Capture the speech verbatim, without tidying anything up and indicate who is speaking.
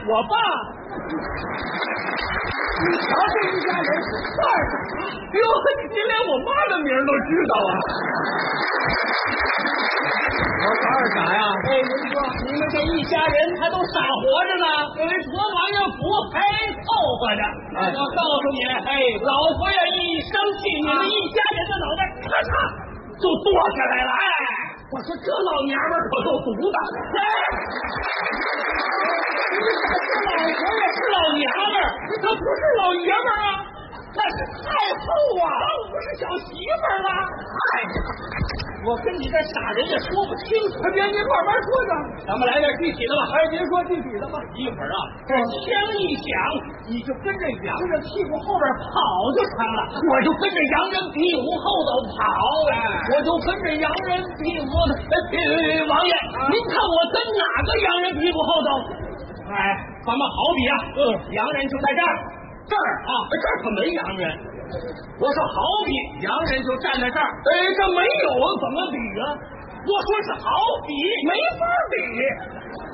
Speaker 1: 我爸。你瞧这一家人二傻，哟，你连我妈的名都知道啊！我说二傻呀，哎，您说你们这一家人还都傻活着呢，哎，多玩意儿不还凑合着？哎，我告诉你，哎，老佛爷一生气，你们一家人的脑袋咔嚓就剁下来了。哎，我说这老娘们可够毒的。哎，你咋说老佛爷是老娘们儿，他不是老爷们儿啊？那是太后啊，当不是小媳妇儿了。哎，我跟你这傻人也说不清楚。别，您慢慢说着，咱们来点具体的吧。哎，您说具体的吧。一会儿啊，这枪一响，你就跟着洋人屁股后边跑就成了。我就跟着洋人屁股后头跑，哎，我就跟着洋人屁股后头。哎，王爷，您看我跟哪个洋人屁股后头？哎，咱们好比啊，嗯，洋人就在这儿。这儿啊，这儿可没洋人。我说好比洋人就站在这儿，哎，这没有啊，怎么比啊？我说是好比，没法比。